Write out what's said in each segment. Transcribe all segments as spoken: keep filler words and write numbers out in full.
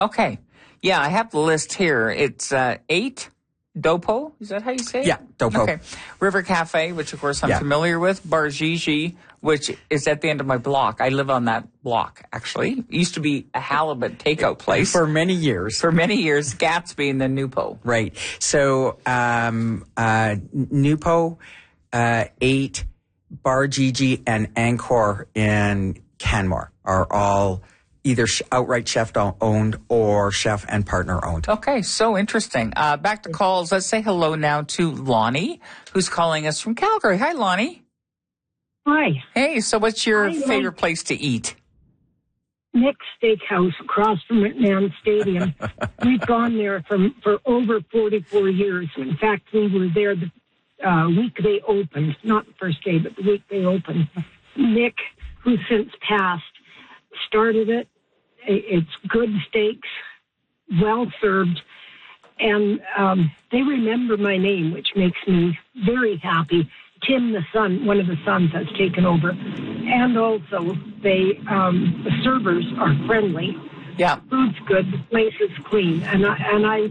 Okay. Yeah, I have the list here. It's uh, eight Dopo. Is that how you say it? Yeah, Dopo. Okay. River Cafe, which of course I'm yeah. familiar with. Bar Gigi, which is at the end of my block. I live on that block, actually. It used to be a halibut takeout place. For many years. For many years. Gatsby and then Nupo. Right. So, um, uh, Nupo, uh, eight, Bar Gigi, and Angkor in Canmore are all either outright chef owned or chef and partner owned. Okay, so interesting. Uh, back to calls. Let's say hello now to Lonnie, who's calling us from Calgary. Hi, Lonnie. Hi. Hey, so what's your Hi, favorite Lonnie. place to eat? Nick's Steakhouse across from McMahon Stadium. We've gone there for, for over forty-four years. In fact, we were there the uh, week they opened, not the first day, but the week they opened. Nick, who's since passed, started it. It's good steaks, well served, and um, they remember my name, which makes me very happy. Tim, the son, one of the sons, has taken over, and also they um, the servers are friendly. Yeah, food's good, the place is clean, and I, and I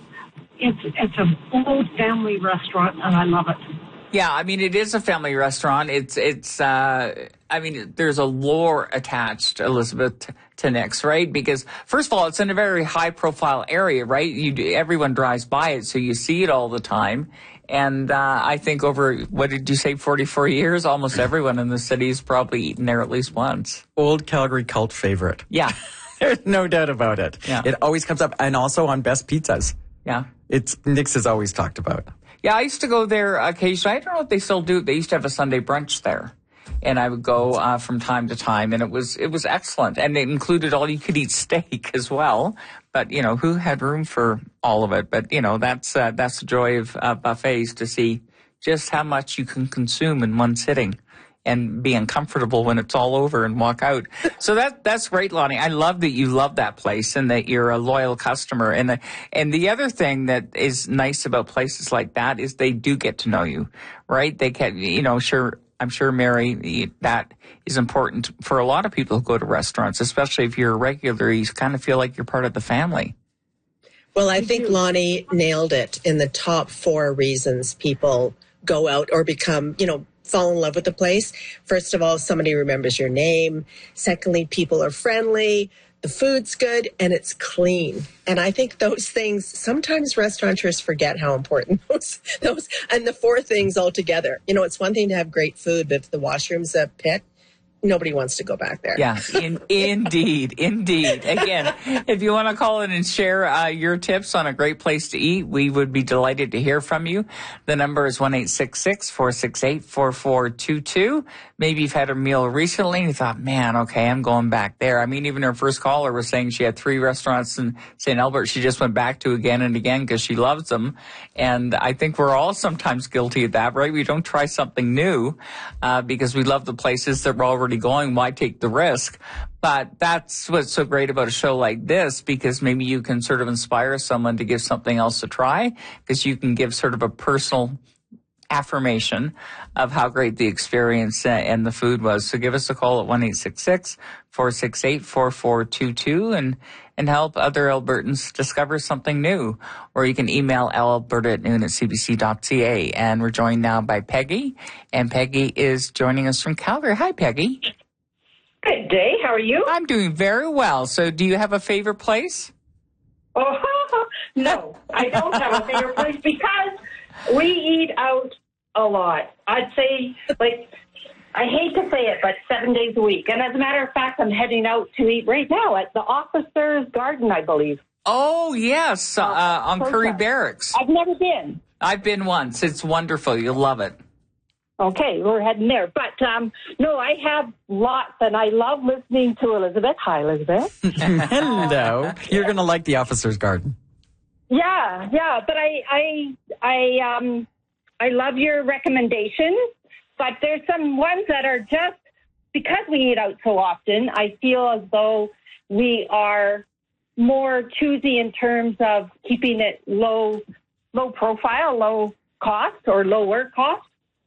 it's it's an old family restaurant, and I love it. Yeah, I mean, it is a family restaurant. It's, it's, uh, I mean, there's a lore attached, Elizabeth, to Nick's, right? Because, first of all, it's in a very high-profile area, right? You, everyone drives by it, so you see it all the time. And uh, I think over, what did you say, forty-four years, almost everyone in the city has probably eaten there at least once. Old Calgary cult favorite. Yeah. There's no doubt about it. Yeah. It always comes up, and also on best pizzas. Yeah. It's Nick's is always talked about. Yeah, I used to go there occasionally. I don't know if they still do. They used to have a Sunday brunch there, and I would go uh, from time to time, and it was it was excellent. And it included all you could eat steak as well. But you know, who had room for all of it? But you know, that's uh, that's the joy of uh, buffets, to see just how much you can consume in one sitting, and be uncomfortable when it's all over and walk out. So that that's great, Lonnie. I love that you love that place and that you're a loyal customer. And the, and the other thing that is nice about places like that is they do get to know you, right? They can, you know, sure, I'm sure, Mary, that is important for a lot of people who go to restaurants, especially if you're a regular. You kind of feel like you're part of the family. Well, I think Lonnie nailed it in the top four reasons people go out or become, you know, fall in love with the place. First of all, somebody remembers your name. Secondly, people are friendly. The food's good and it's clean. And I think those things, sometimes restaurateurs forget how important those, those, and the four things altogether. You know, it's one thing to have great food, but if the washroom's a pit, nobody wants to go back there. Yeah, in, indeed, indeed. Again, if you want to call in and share uh, your tips on a great place to eat, we would be delighted to hear from you. The number is one eight six six, four six eight, four four two two. Maybe you've had a meal recently and you thought, man, okay, I'm going back there. I mean, even her first caller was saying she had three restaurants in Saint Albert she just went back to again and again because she loves them. And I think we're all sometimes guilty of that, right? We don't try something new uh, because we love the places that we're already going. Why take the risk? But that's what's so great about a show like this, because maybe you can sort of inspire someone to give something else a try, because you can give sort of a personal affirmation of how great the experience and the food was. So give us a call at one eight six six, four six eight, four four two two and and help other Albertans discover something new. Or you can email alberta at noon at c b c dot c a. And we're joined now by Peggy, and Peggy is joining us from Calgary. Hi, Peggy. Good day. How are you? I'm doing very well. So do you have a favorite place? Oh, no, I don't have a favorite place because we eat out a lot. I'd say, like, I hate to say it, but seven days a week. And as a matter of fact, I'm heading out to eat right now at the Officers' Garden, I believe. Oh, yes, uh, on Curry Barracks. I've never been. I've been once. It's wonderful. You'll love it. Okay, we're heading there. But, um, no, I have lots, and I love listening to Elizabeth. Hi, Elizabeth. Hello. You're going to like the Officers' Garden. Yeah, yeah, but I, I, I, um, I love your recommendations, but there's some ones that are just, because we eat out so often, I feel as though we are more choosy in terms of keeping it low, low profile, low cost, or lower cost.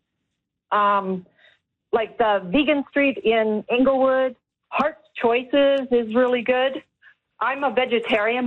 Um, like the Vegan Street in Inglewood, Heart's Choices is really good. I'm a vegetarian.